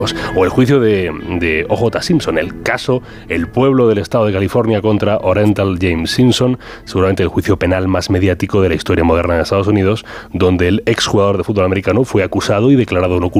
O el juicio de O.J. Simpson, el caso, el pueblo del estado de California contra Orenthal James Simpson, seguramente el juicio penal más mediático de la historia moderna de Estados Unidos, donde el exjugador de fútbol americano fue acusado y declarado no culpable